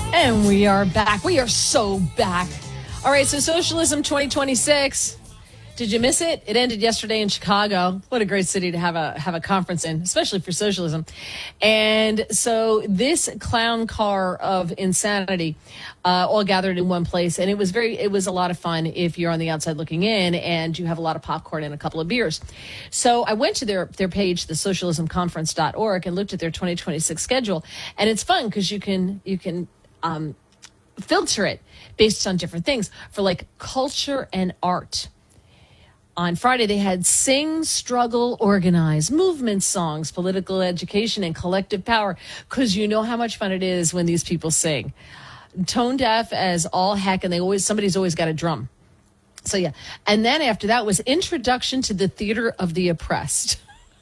And we are back. We are so back. All right, so Socialism 2026. Did you miss it? It ended yesterday in Chicago. What a great city to have a conference in, especially for socialism. And so this clown car of insanity all gathered in one place. And it was a lot of fun if you're on the outside looking in and you have a lot of popcorn and a couple of beers. So I went to their page, thesocialismconference.org, and looked at their 2026 schedule. And it's fun because you can filter it based on different things for like culture and art. On Friday, they had Sing, Struggle, Organize, movement songs, political education, and collective power, because you know how much fun it is when these people sing. Tone deaf as all heck, and somebody's always got a drum. So, yeah. And then after that was Introduction to the Theater of the Oppressed.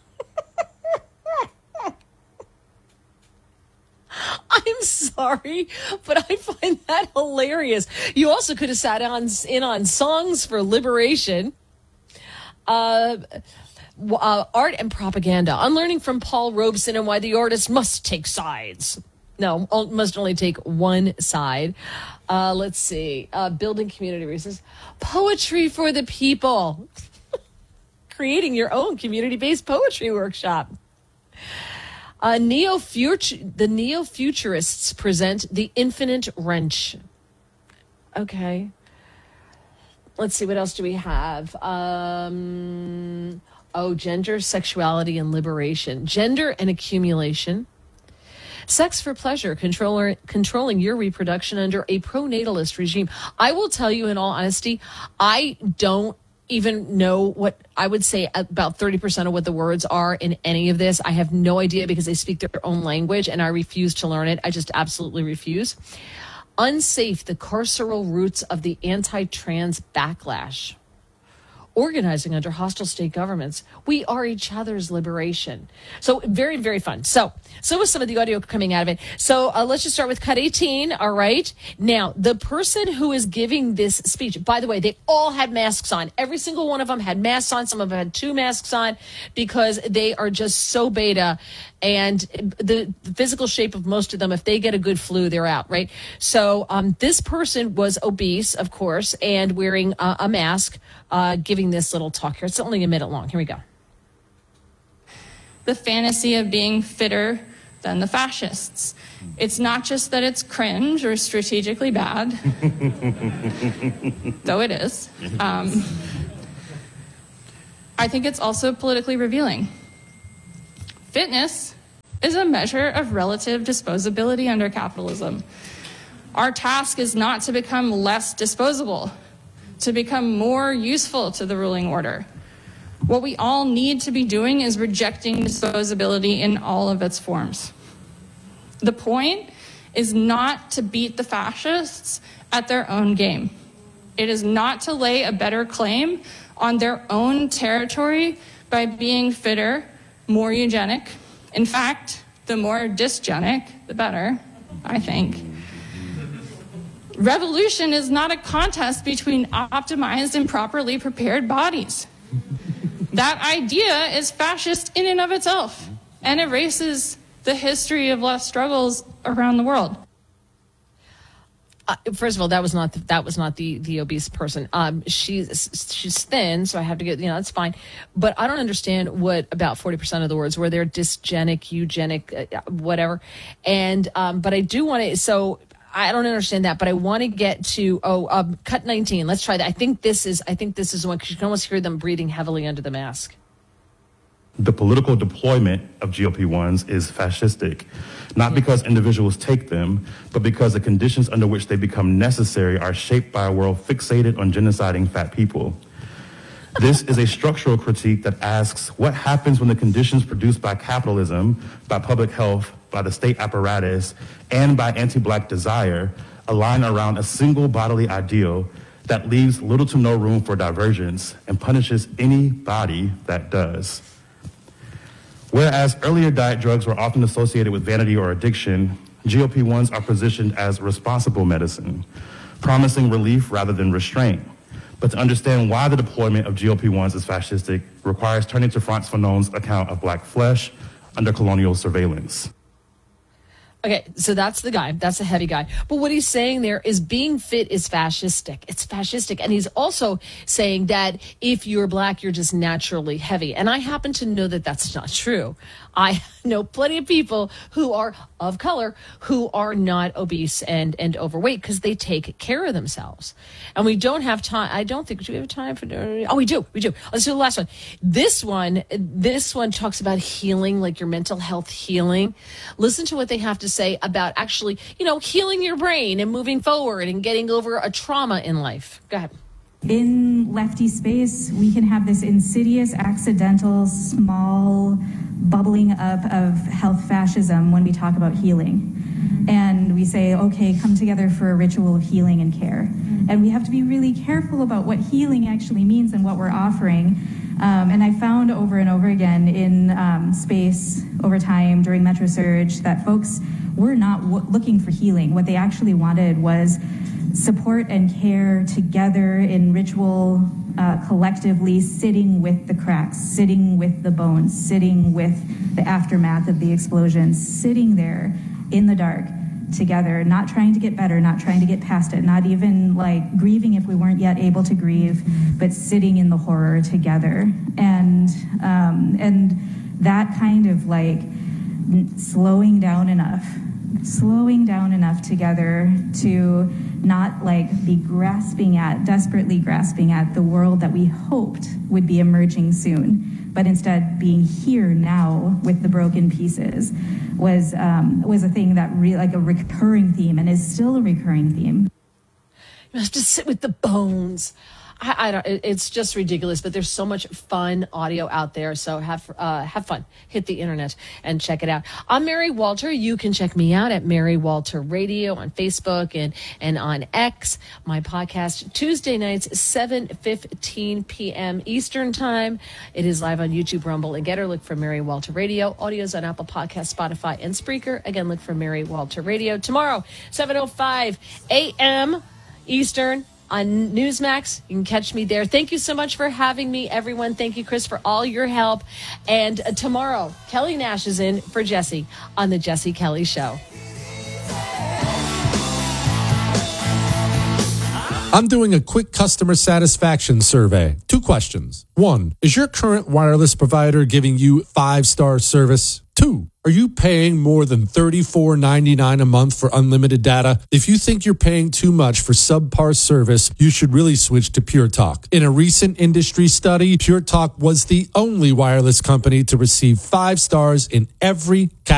I'm sorry, but I find that hilarious. You also could have sat in on Songs for Liberation. Art and propaganda, unlearning from Paul Robeson and why the artist must take sides. No, must only take one side. Let's see. Building community resources. Poetry for the people. Creating your own community-based poetry workshop. The neo-futurists present The Infinite Wrench. Okay. Let's see, what else do we have? Gender, sexuality, and liberation. Gender and accumulation. Sex for pleasure, controlling your reproduction under a pronatalist regime. I will tell you in all honesty, I don't even know what I would say about 30% of what the words are in any of this. I have no idea because they speak their own language and I refuse to learn it. I just absolutely refuse. Unsafe, the carceral roots of the anti-trans backlash. Organizing under hostile state governments. We are each other's liberation. So very, very fun. So was some of the audio coming out of it. So let's just start with cut 18. All right. Now, the person who is giving this speech, by the way, they all had masks on. Every single one of them had masks on. Some of them had 2 masks on because they are just so beta. And the physical shape of most of them, if they get a good flu, they're out, right? So this person was obese, of course, and wearing a mask, giving this little talk here. It's only a minute long. Here we go. The fantasy of being fitter than the fascists. It's not just that it's cringe or strategically bad, though it is. I think it's also politically revealing. Fitness is a measure of relative disposability under capitalism. Our task is not to become less disposable, to become more useful to the ruling order. What we all need to be doing is rejecting disposability in all of its forms. The point is not to beat the fascists at their own game. It is not to lay a better claim on their own territory by being fitter, more eugenic. In fact, the more dysgenic, the better, I think. Revolution is not a contest between optimized and properly prepared bodies. That idea is fascist in and of itself and erases the history of left struggles around the world. First of all, that was not the obese person. She's thin, so I have to get, that's fine. But I don't understand what about 40% of the words were there dysgenic, eugenic, whatever. And but I do want to. So I don't understand that, but I want to get to cut 19. Let's try that. I think this is the one because you can almost hear them breathing heavily under the mask. The political deployment of GOP1s is fascistic, not because individuals take them, but because the conditions under which they become necessary are shaped by a world fixated on genociding fat people. This is a structural critique that asks what happens when the conditions produced by capitalism, by public health, by the state apparatus, and by anti-Black desire align around a single bodily ideal that leaves little to no room for divergence and punishes anybody that does. Whereas earlier diet drugs were often associated with vanity or addiction, GLP-1s are positioned as responsible medicine, promising relief rather than restraint. But to understand why the deployment of GLP-1s is fascistic requires turning to Frantz Fanon's account of Black flesh under colonial surveillance. Okay, so that's the guy. That's the heavy guy. But what he's saying there is being fit is fascistic. It's fascistic. And he's also saying that if you're black, you're just naturally heavy. And I happen to know that that's not true. I know plenty of people who are of color who are not obese and overweight because they take care of themselves. And we don't have time. I don't think, do we have time for, oh, we do. Let's do the last one. This one talks about healing, like your mental health healing. Listen to what they have to say about actually, healing your brain and moving forward and getting over a trauma in life. Go ahead. In lefty space, we can have this insidious, accidental, small bubbling up of health fascism when we talk about healing. And we say, okay, come together for a ritual of healing and care. And we have to be really careful about what healing actually means and what we're offering. And I found over and over again in space over time during Metro Surge that folks were not looking for healing. What they actually wanted was support and care together in ritual, collectively sitting with the cracks, sitting with the bones, sitting with the aftermath of the explosion, sitting there in the dark together, not trying to get better, not trying to get past it, not even like grieving if we weren't yet able to grieve, but sitting in the horror together. And that kind of like slowing down enough together to not like be desperately grasping at the world that we hoped would be emerging soon, but instead being here now with the broken pieces was a thing that really like a recurring theme and is still a recurring theme. You have to sit with the bones. I don't. It's just ridiculous, but there's so much fun audio out there. So have fun. Hit the internet and check it out. I'm Mary Walter. You can check me out at Mary Walter Radio on Facebook and on X. My podcast Tuesday nights 7:15 p.m. Eastern time. It is live on YouTube, Rumble, and Getter. Look for Mary Walter Radio. Audio's on Apple Podcasts, Spotify, and Spreaker. Again, look for Mary Walter Radio. Tomorrow, 7:05 a.m. Eastern. On Newsmax, you can catch me there. Thank you so much for having me, everyone. Thank you, Chris, for all your help. And tomorrow, Kelly Nash is in for Jesse on The Jesse Kelly Show. I'm doing a quick customer satisfaction survey. 2 questions. 1, is your current wireless provider giving you 5-star service? 2, are you paying more than $34.99 a month for unlimited data? If you think you're paying too much for subpar service, you should really switch to Pure Talk. In a recent industry study, Pure Talk was the only wireless company to receive 5 stars in every category.